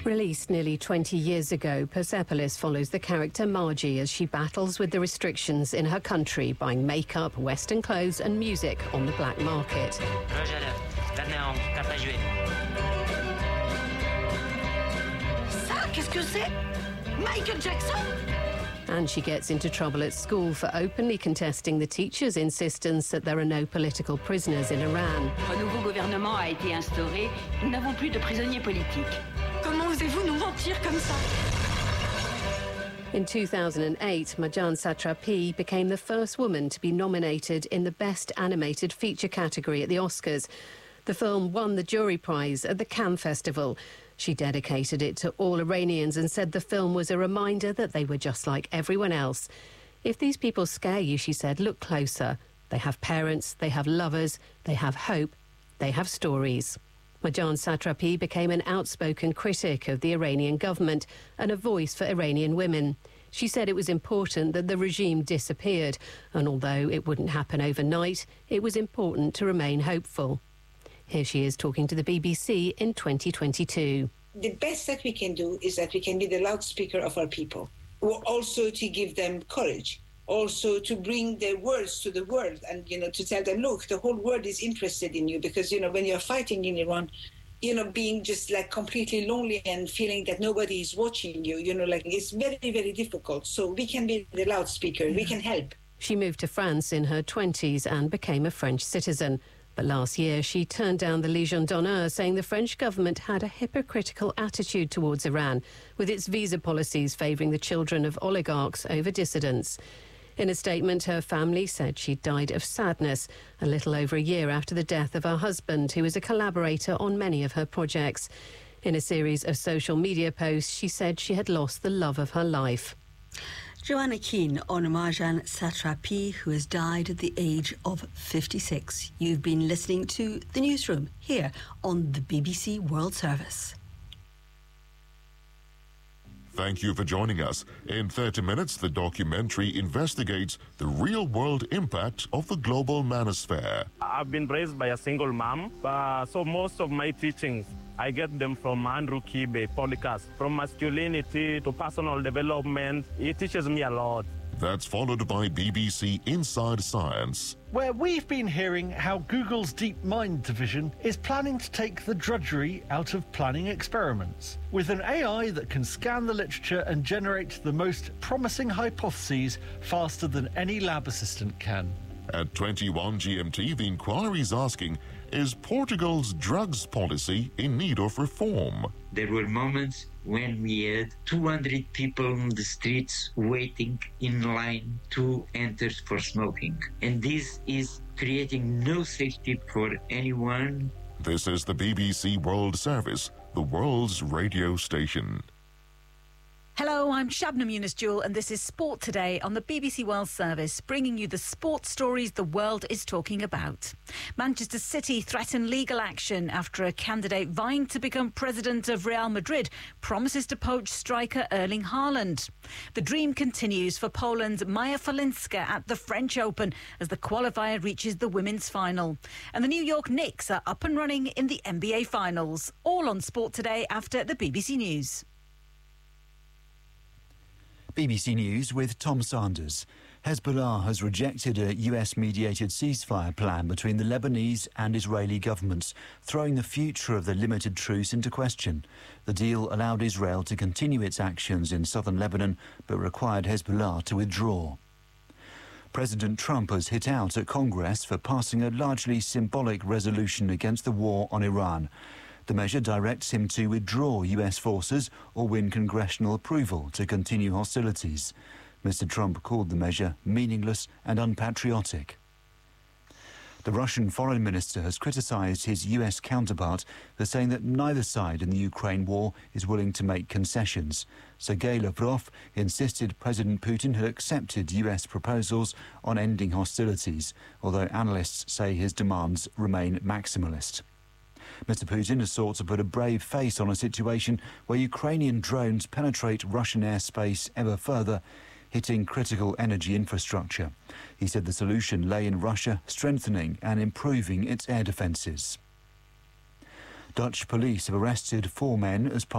Released nearly 20 years ago, Persepolis follows the character Margie as she battles with the restrictions in her country, buying makeup, Western clothes and music on the black market. Ça, qu'est-ce que c'est? Michael Jackson? And she gets into trouble at school for openly contesting the teacher's insistence that there are no political prisoners in Iran. Un nouveau gouvernement a été instauré. Nous n'avons plus de prisonniers politiques. Comment osez-vous nous mentir comme ça? In 2008, Marjane Satrapi became the first woman to be nominated in the Best Animated Feature category at the Oscars. The film won the jury prize at the Cannes Festival. She dedicated it to all Iranians and said the film was a reminder that they were just like everyone else. If these people scare you, she said, look closer. They have parents, they have lovers, they have hope, they have stories. Marjane Satrapi became an outspoken critic of the Iranian government and a voice for Iranian women. She said it was important that the regime disappeared, and although it wouldn't happen overnight, it was important to remain hopeful. Here she is talking to the BBC in 2022. The best that we can do is that we can be the loudspeaker of our people, also to give them courage, also to bring their words to the world and, to tell them, look, the whole world is interested in you because, when you're fighting in Iran, being just like completely lonely and feeling that nobody is watching you, it's very, very difficult. So we can be the loudspeaker, we can help. She moved to France in her 20s and became a French citizen. But last year, she turned down the Légion d'honneur, saying the French government had a hypocritical attitude towards Iran, with its visa policies favouring the children of oligarchs over dissidents. In a statement, her family said she died of sadness a little over a year after the death of her husband, who was a collaborator on many of her projects. In a series of social media posts, she said she had lost the love of her life. Joanna Keane on Marjane Satrapi, who has died at the age of 56. You've been listening to The Newsroom here on the BBC World Service. Thank you for joining us. In 30 minutes, the documentary investigates the real-world impact of the global manosphere. I've been raised by a single mom, so most of my teachings, I get them from Andrew Kibe podcast. From masculinity to personal development, he teaches me a lot. That's followed by BBC Inside Science, where we've been hearing how Google's DeepMind division is planning to take the drudgery out of planning experiments, with an AI that can scan the literature and generate the most promising hypotheses faster than any lab assistant can. At 21 GMT, the inquiry is asking, is Portugal's drugs policy in need of reform? There were moments when we had 200 people on the streets waiting in line to enter for smoking. And this is creating no safety for anyone. This is the BBC World Service, the world's radio station. Hello, I'm Shabnam Yunus-Jewell and this is Sport Today on the BBC World Service, bringing you the sports stories the world is talking about. Manchester City threaten legal action after a candidate vying to become president of Real Madrid promises to poach striker Erling Haaland. The dream continues for Poland's Maja Falinska at the French Open as the qualifier reaches the women's final. And the New York Knicks are up and running in the NBA Finals. All on Sport Today after the BBC News. BBC News with Tom Sanders. Hezbollah has rejected a US-mediated ceasefire plan between the Lebanese and Israeli governments, throwing the future of the limited truce into question. The deal allowed Israel to continue its actions in southern Lebanon, but required Hezbollah to withdraw. President Trump has hit out at Congress for passing a largely symbolic resolution against the war on Iran. The measure directs him to withdraw US forces or win congressional approval to continue hostilities. Mr. Trump called the measure meaningless and unpatriotic. The Russian foreign minister has criticised his US counterpart for saying that neither side in the Ukraine war is willing to make concessions. Sergei Lavrov insisted President Putin had accepted US proposals on ending hostilities, although analysts say his demands remain maximalist. Mr. Putin has sought to put a brave face on a situation where Ukrainian drones penetrate Russian airspace ever further, hitting critical energy infrastructure. He said the solution lay in Russia strengthening and improving its air defences. Dutch police have arrested 4 men as part